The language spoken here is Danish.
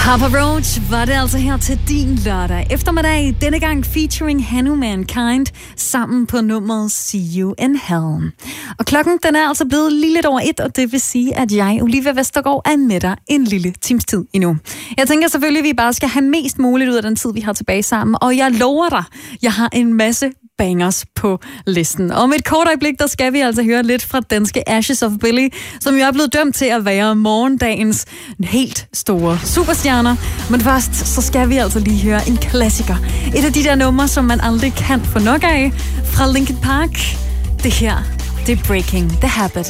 Papa Roach var det altså her til din lørdag eftermiddag, denne gang featuring Hanu Mankind, sammen på nummeret See You in Hell. Og klokken den er altså blevet lige lidt over 1, og det vil sige, at jeg, Olivia Vestergaard, er med dig en lille times tid endnu. Jeg tænker selvfølgelig, at vi bare skal have mest muligt ud af den tid, vi har tilbage sammen, og jeg lover dig, jeg har en masse bangers på listen. Om et kort øjeblik, der skal vi altså høre lidt fra danske Ashes of Billy, som jo er blevet dømt til at være morgendagens helt store superstjerner. Men først, så skal vi altså lige høre en klassiker. Et af de der numre, som man aldrig kan få nok af, fra Linkin Park. Det her, det er Breaking the Habit.